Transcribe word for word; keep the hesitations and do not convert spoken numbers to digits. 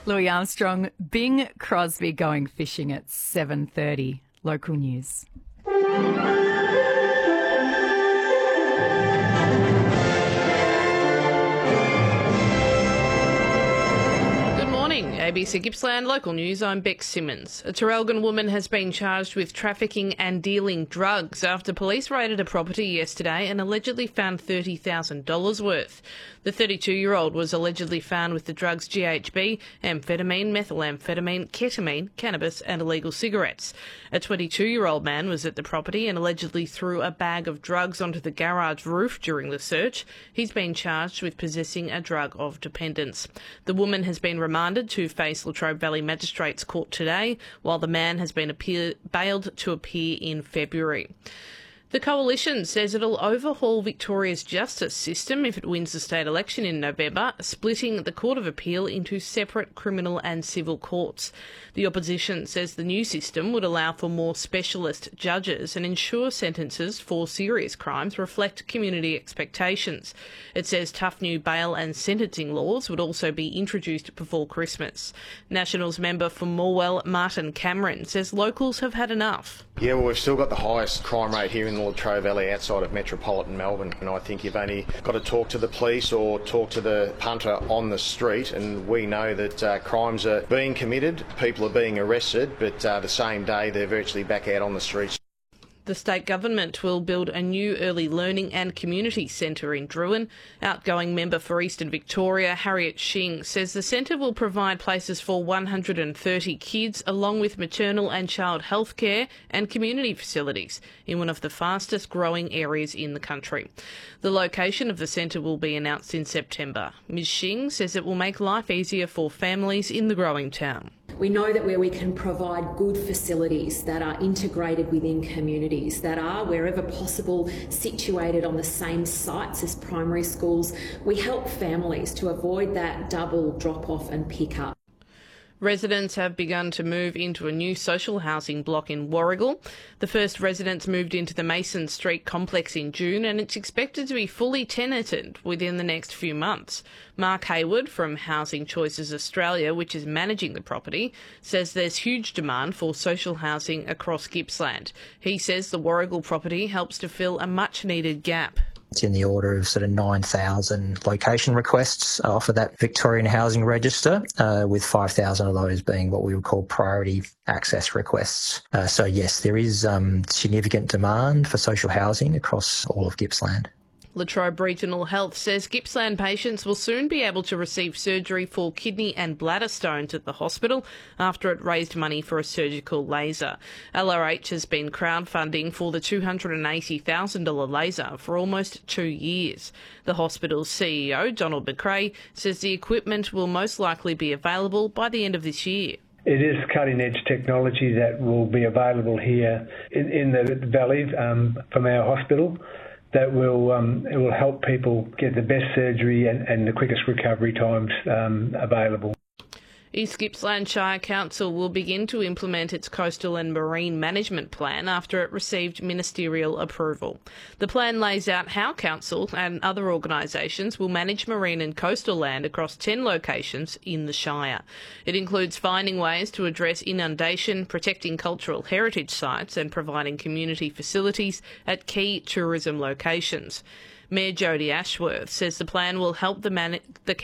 Louis Armstrong, Bing Crosby going fishing at seven thirty. Local news. A B C Gippsland Local News, I'm Bex Simmons. A Traralgon woman has been charged with trafficking and dealing drugs after police raided a property yesterday and allegedly found thirty thousand dollars worth. The thirty-two-year-old was allegedly found with the drugs G H B, amphetamine, methamphetamine, ketamine, cannabis and illegal cigarettes. A twenty-two-year-old man was at the property and allegedly threw a bag of drugs onto the garage roof during the search. He's been charged with possessing a drug of dependence. The woman has been remanded to face Latrobe Valley Magistrates Court today, while the man has been appear- bailed to appear in February. The Coalition says it'll overhaul Victoria's justice system if it wins the state election in November, splitting the Court of Appeal into separate criminal and civil courts. The opposition says the new system would allow for more specialist judges and ensure sentences for serious crimes reflect community expectations. It says tough new bail and sentencing laws would also be introduced before Christmas. Nationals member for Morwell, Martin Cameron, says locals have had enough. Yeah, well, we've still got the highest crime rate here in the Latrobe Valley outside of metropolitan Melbourne, and I think you've only got to talk to the police or talk to the punter on the street, and we know that uh, crimes are being committed, people are being arrested, but uh, the same day they're virtually back out on the streets. The state government will build a new early learning and community centre in Druin. Outgoing member for Eastern Victoria, Harriet Shing, says the centre will provide places for one hundred thirty kids, along with maternal and child health care and community facilities in one of the fastest growing areas in the country. The location of the centre will be announced in September. Miz Shing says it will make life easier for families in the growing town. We know that where we can provide good facilities that are integrated within communities, that are, wherever possible, situated on the same sites as primary schools, we help families to avoid that double drop-off and pick-up. Residents have begun to move into a new social housing block in Warragul. The first residents moved into the Mason Street complex in June, and it's expected to be fully tenanted within the next few months. Mark Hayward from Housing Choices Australia, which is managing the property, says there's huge demand for social housing across Gippsland. He says the Warragul property helps to fill a much-needed gap. It's in the order of sort of nine thousand location requests off of that Victorian Housing Register, uh, with five thousand of those being what we would call priority access requests. Uh, so yes, there is um, significant demand for social housing across all of Gippsland. Latrobe Regional Health says Gippsland patients will soon be able to receive surgery for kidney and bladder stones at the hospital after it raised money for a surgical laser. L R H has been crowdfunding for the two hundred eighty thousand dollars laser for almost two years. The hospital's C E O, Donald McRae, says the equipment will most likely be available by the end of this year. It is cutting-edge technology that will be available here in, in the valley um, from our hospital. That will um, it will help people get the best surgery and, and the quickest recovery times um, available. East Gippsland Shire Council will begin to implement its coastal and marine management plan after it received ministerial approval. The plan lays out how council and other organisations will manage marine and coastal land across ten locations in the Shire. It includes finding ways to address inundation, protecting cultural heritage sites and providing community facilities at key tourism locations. Mayor Jodie Ashworth says the plan will help the, man- the